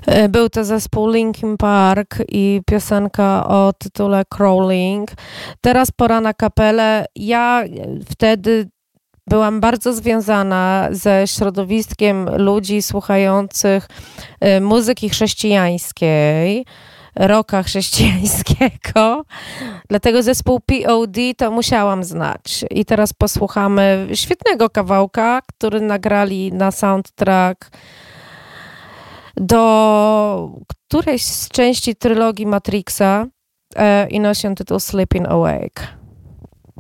Był to zespół Linkin Park i piosenka o tytule Crawling. Teraz pora na kapelę. Ja wtedy byłam bardzo związana ze środowiskiem ludzi słuchających muzyki chrześcijańskiej, rocka chrześcijańskiego. Dlatego zespół POD to musiałam znać. I teraz posłuchamy świetnego kawałka, który nagrali na soundtrack do którejś z części trylogii Matrixa i nosi on tytuł Sleeping Awake.